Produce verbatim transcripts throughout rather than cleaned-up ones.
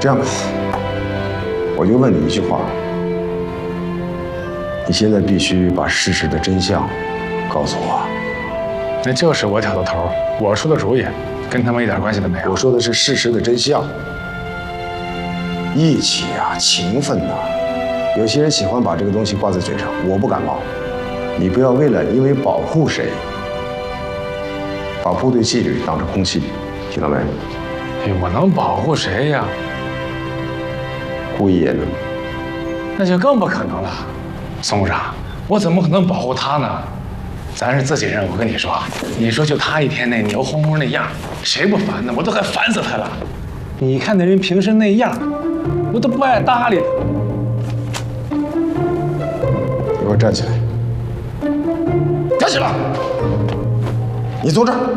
这样吧，我就问你一句话：你现在必须把事实的真相告诉我。 那就是我挑的头，我出的主意，跟他们一点关系都没有。 我说的是事实的真相。义气啊，情分呐、啊，有些人喜欢把这个东西挂在嘴上，我不感冒。你不要为了因为保护谁，把部队纪律当成空气，听到没？ 哎，我能保护谁呀？ 顾一言呢？ 那就更不可能了。宋部长，我怎么可能保护他呢？咱是自己人，我跟你说，你说就他一天那牛哄哄那样，谁不烦呢？我都快烦死他了。你看那人平时那样，我都不爱搭理他。 你给我站起来！站起来！你坐这儿。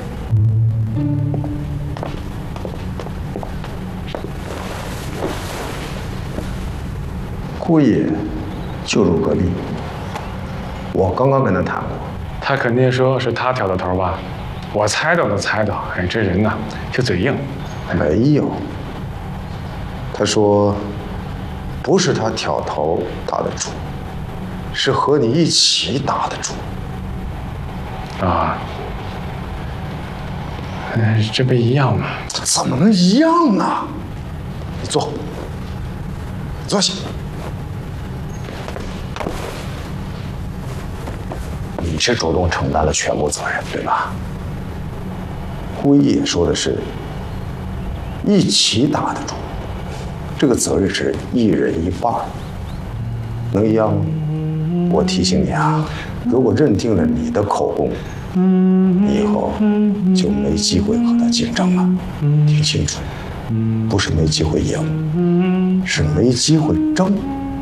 顾野就入隔壁，我刚刚跟他谈过。 他肯定说是他挑的头吧？我猜到都猜到。哎，这人呐，就嘴硬。 没有，他说不是他挑头打的主，是和你一起打的主。 啊，哎，这不一样吗？ 怎么能一样呢？你坐，坐下。你是主动承担了全部责任，对吧？顾一也说的是一起打的主，这个责任是一人一半，能一样吗？我提醒你啊，如果认定了你的口供，你以后就没机会和他竞争了。听清楚，不是没机会赢，是没机会争。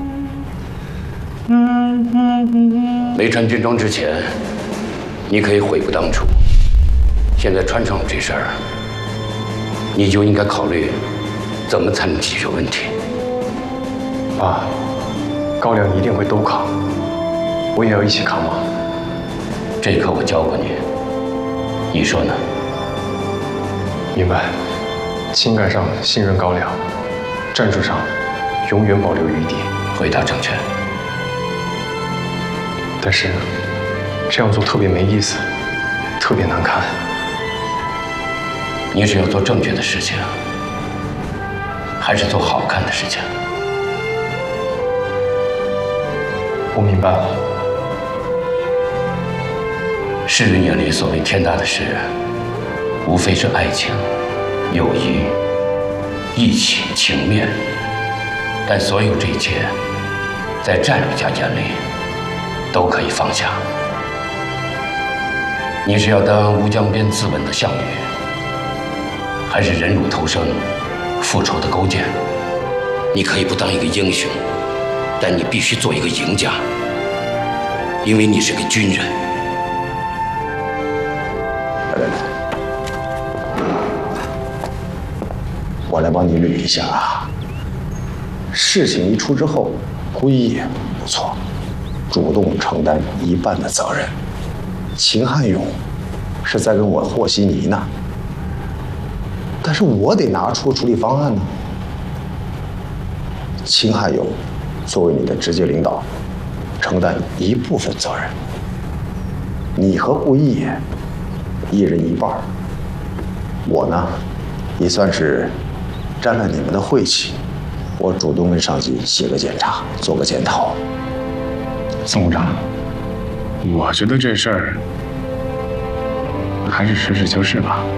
没穿军装之前，你可以悔不当初。现在穿上了这事儿，你就应该考虑怎么才能解决问题。 爸，高粱一定会都扛，我也要一起扛吗？ 这课我教过你，你说呢？ 明白。情感上信任高粱，战术上永远保留余地。 回答正确。 但是这样做特别没意思，特别难看。 你是要做正确的事情，还是做好看的事情？ 我明白了。 世人眼里所谓天大的事，无非是爱情、友谊、义气、情面，但所有这一切，在战略家眼里都可以放下。你是要当乌江边自刎的项羽，还是忍辱偷生、复仇的勾践？你可以不当一个英雄，但你必须做一个赢家，因为你是个军人。 来来来，我来帮你捋一下啊。事情一出之后，顾一也不错，主动承担一半的责任。秦汉勇是在跟我和稀泥呢，但是我得拿出处理方案呢。秦汉勇作为你的直接领导，承担一部分责任。你和顾一也一人一半，我呢，也算是沾了你们的晦气，我主动跟上级写个检查，做个检讨。 宋部长，我觉得这事儿还是实事求是吧。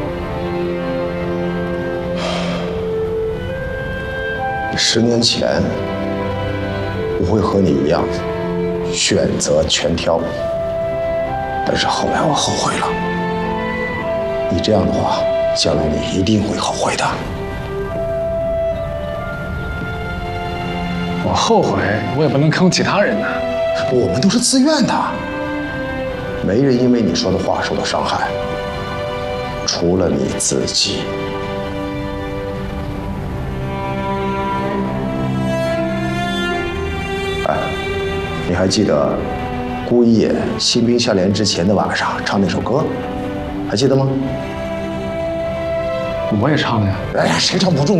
十年前，我会和你一样选择全挑，但是后来我后悔了。你这样的话，将来你一定会后悔的。 我后悔，我也不能坑其他人呐。 我们都是自愿的，没人因为你说的话受到伤害，除了你自己。哎，你还记得顾一野新兵下连之前的晚上唱那首歌，还记得吗？ 我也唱了呀。 哎呀，谁唱不重